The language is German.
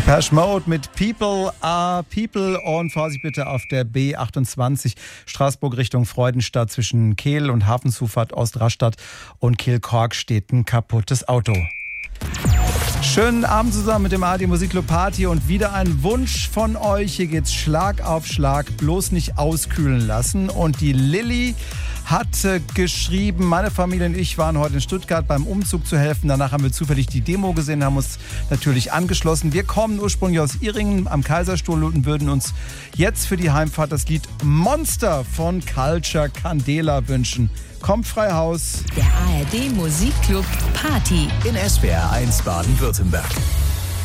Depeche Mode mit People are People und Vorsicht bitte auf der B28 Straßburg Richtung Freudenstadt zwischen Kehl und Hafenzufahrt Ostrastadt und Kehl-Kork steht ein kaputtes Auto. Schönen Abend zusammen mit dem ARD Musikclub Party und wieder ein Wunsch von euch. Hier geht's Schlag auf Schlag, bloß nicht auskühlen lassen. Und die Lilly hat geschrieben, meine Familie und ich waren heute in Stuttgart beim Umzug zu helfen. Danach haben wir zufällig die Demo gesehen, haben uns natürlich angeschlossen. Wir kommen ursprünglich aus Iringen am Kaiserstuhl und würden uns jetzt für die Heimfahrt das Lied Monster von Culture Candela wünschen. Kommt frei Haus. Der ARD Musikclub Party in SWR 1 Baden-Württemberg.